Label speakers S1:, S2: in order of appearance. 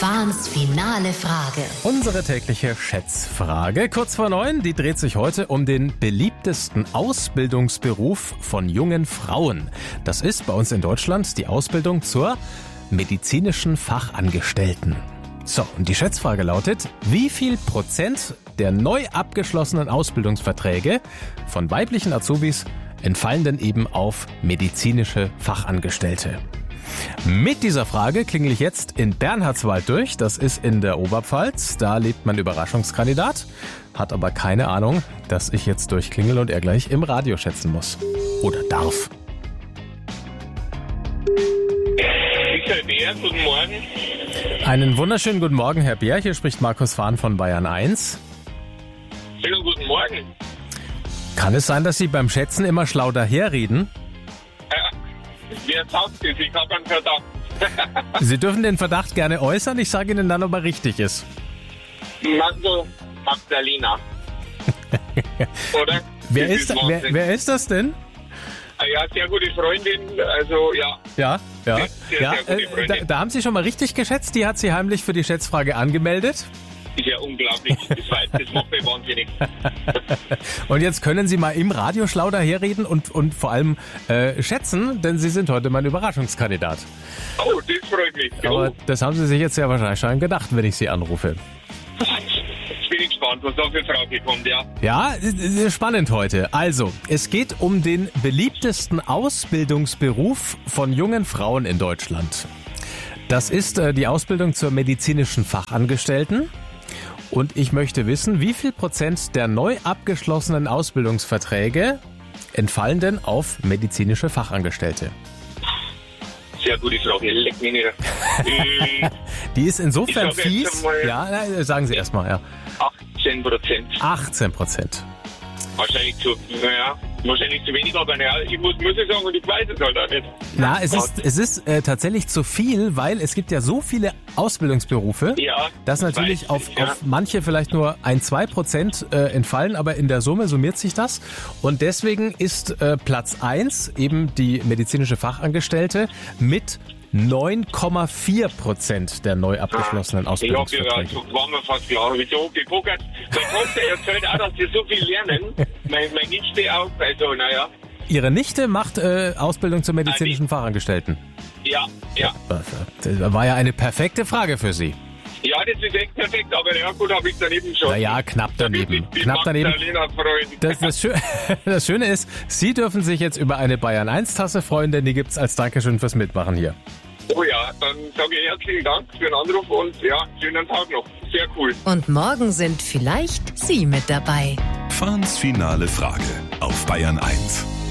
S1: Fahns finale Frage.
S2: Unsere tägliche Schätzfrage, kurz vor 9, die dreht sich heute um den beliebtesten Ausbildungsberuf von jungen Frauen. Das ist bei uns in Deutschland die Ausbildung zur medizinischen Fachangestellten. So, und die Schätzfrage lautet, wie viel Prozent der neu abgeschlossenen Ausbildungsverträge von weiblichen Azubis entfallen denn eben auf medizinische Fachangestellte? Mit dieser Frage klingel ich jetzt in Bernhardswald durch. Das ist in der Oberpfalz. Da lebt mein Überraschungskandidat, hat aber keine Ahnung, dass ich jetzt durchklingel und er gleich im Radio schätzen muss. Oder darf.
S3: Michael Bär, guten Morgen.
S2: Einen wunderschönen guten Morgen, Herr Bär. Hier spricht Markus Fahn von Bayern 1.
S3: Schönen guten Morgen.
S2: Kann es sein, dass Sie beim Schätzen immer schlau daherreden?
S3: Wer sagt das? Ich habe einen Verdacht.
S2: Sie dürfen den Verdacht gerne äußern. Ich sage Ihnen dann, ob er richtig ist.
S3: Mando Magdalena. Oder?
S2: Wer ist das denn?
S3: Ja, sehr gute Freundin. Also, ja.
S2: Ja.
S3: Sehr gute Freundin.
S2: Da haben Sie schon mal richtig geschätzt. Die hat Sie heimlich für die Schätzfrage angemeldet.
S3: Ist ja unglaublich. Das macht mich wahnsinnig.
S2: Und jetzt können Sie mal im Radio schlau daherreden und vor allem schätzen, denn Sie sind heute mein Überraschungskandidat.
S3: Oh, das freut mich.
S2: Aber das haben Sie sich jetzt ja wahrscheinlich schon gedacht, wenn ich Sie anrufe.
S3: Jetzt bin ich gespannt, was da für eine Frage kommt, ja.
S2: Ja, ist spannend heute. Also, es geht um den beliebtesten Ausbildungsberuf von jungen Frauen in Deutschland. Das ist die Ausbildung zur medizinischen Fachangestellten. Und ich möchte wissen, wie viel Prozent der neu abgeschlossenen Ausbildungsverträge entfallen denn auf medizinische Fachangestellte?
S3: Sehr gute Frage, leck mich nicht.
S2: Die ist insofern
S3: Ich sag jetzt
S2: fies.
S3: einmal-
S2: Ja, sagen Sie erstmal, ja.
S3: 18%.
S2: 18%.
S3: Wahrscheinlich zu wenig, aber naja, ich muss ich sagen, und ich weiß es halt auch nicht.
S2: Na, es ist tatsächlich zu viel, weil es gibt ja so viele Ausbildungsberufe,
S3: Ja,
S2: dass natürlich
S3: weiß
S2: auf
S3: ich, ja.
S2: manche vielleicht nur 1-2% entfallen, aber in der Summe summiert sich das. Und deswegen ist Platz 1 eben die medizinische Fachangestellte mit 9,4% der neu abgeschlossenen Ausbildungsverträge.
S3: Ja, waren wir fast klar. Ich so geguckt. Meine Tochter erzählt auch, dass sie so viel lernen. Meine Nichte auch. Also, naja.
S2: Ihre Nichte macht Ausbildung zur medizinischen Fachangestellten.
S3: Ja.
S2: Das war ja eine perfekte Frage für Sie.
S3: Ja, das ist echt perfekt, aber ja gut, habe ich daneben schon.
S2: Naja, knapp daneben.
S3: Die
S2: Knapp daneben.
S3: Magdalena-Freund.
S2: Das Schöne ist, Sie dürfen sich jetzt über eine Bayern 1 Tasse freuen, denn die gibt's als Dankeschön fürs Mitmachen hier.
S3: Oh ja, dann sage ich herzlichen Dank für den Anruf und ja, schönen Tag noch. Sehr cool.
S1: Und morgen sind vielleicht Sie mit dabei.
S4: Fahns finale Frage auf Bayern 1.